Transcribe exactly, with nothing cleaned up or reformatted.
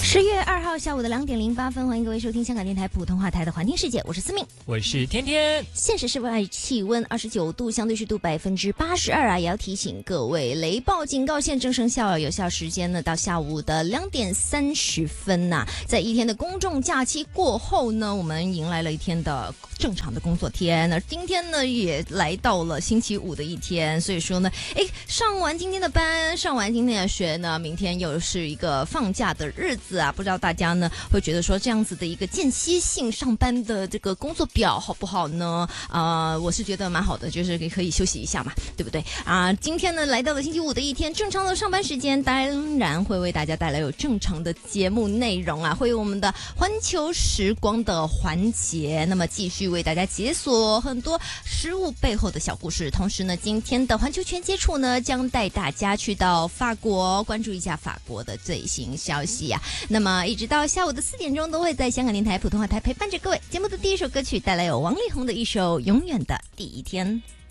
十月二号下午的两点零八分，欢迎各位收听香港电台普通话台的《环听世界》，我是思敏， 我是天天。 现实室外气温二十九度，相对湿度百分之八十二啊！也要提醒各位，雷暴警告现正生效，有效时间呢到下午的两点三十分呐、啊。在一天的公众假期过后呢，我们迎来了一天的正常的工作天，而今天呢也来到了星期五的一天，所以说呢，哎，上完今天的班，上完今天的学呢，明天又是一个放假的日子啊！不知道大家呢会觉得说这样子的一个间歇性上班的这个工作表好不好呢？啊、呃，我是觉得蛮好的，就是可以休息一下嘛，对不对啊、呃？今天呢来到了星期五的一天，正常的上班时间，当然会为大家带来有正常的节目内容啊，会有我们的环球时光的环节，那么继续为大家解锁很多食物背后的小故事。同时呢，今天的环球全接触呢，将带大家去到法国，关注一下法国的最新消息啊。那么一直到下午的四点钟，都会在香港电台普通话台陪伴着各位。节目的第一首歌曲带来有王力宏的一首《永远的第一天》。